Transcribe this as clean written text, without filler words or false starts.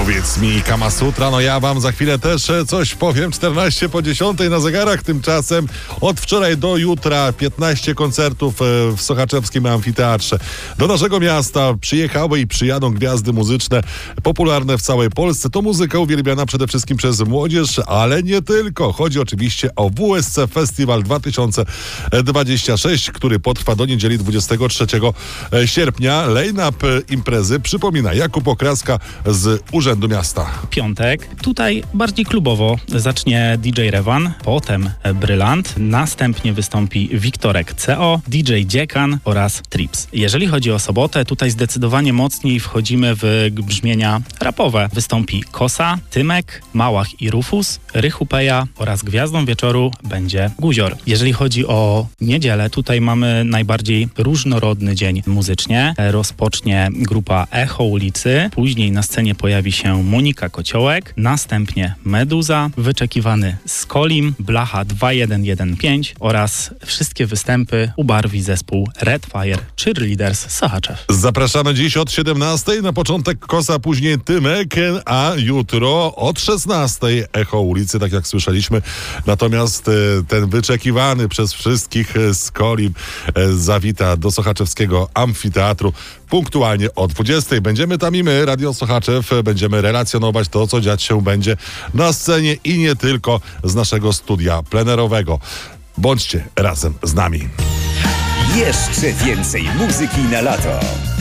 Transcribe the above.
Powiedz mi, Kama Sutra, no ja wam za chwilę też coś powiem. 14:50 na zegarach, tymczasem od wczoraj do jutra 15 koncertów w Sochaczewskim Amfiteatrze. Do naszego miasta przyjechały i przyjadą gwiazdy muzyczne popularne w całej Polsce. To muzyka uwielbiana przede wszystkim przez młodzież, ale nie tylko. Chodzi oczywiście o WSC Festiwal 2026, który potrwa do niedzieli 23 sierpnia. Line-up imprezy przypomina Jakub Okraska z Urzędu Miasta. Piątek. Tutaj bardziej klubowo zacznie DJ Rewan, potem Brylant, następnie wystąpi Wiktorek CO, DJ Dziekan oraz Trips. Jeżeli chodzi o sobotę, tutaj zdecydowanie mocniej wchodzimy w brzmienia rapowe. Wystąpi Kosa, Tymek, Małach i Rufus, Rychupeja oraz gwiazdą wieczoru będzie Guzior. Jeżeli chodzi o niedzielę, tutaj mamy najbardziej różnorodny dzień muzycznie. Rozpocznie grupa Echo Ulicy, później na scenie pojawi się Monika Kociołek, następnie Meduza, wyczekiwany Skolim, Blacha 2115 oraz wszystkie występy ubarwi zespół Red Fire Cheerleaders Sochaczew. Zapraszamy dziś od 17:00, na początek Kosa, później Tymek, a jutro od 16:00 Echo Ulicy, tak jak słyszeliśmy. Natomiast ten wyczekiwany przez wszystkich Skolim zawita do Sochaczewskiego Amfiteatru punktualnie o 20:00. Będziemy tam i my, Radio Sochaczew, będziemy relacjonować to, co dziać się będzie na scenie i nie tylko z naszego studia plenerowego. Bądźcie razem z nami. Jeszcze więcej muzyki na lato.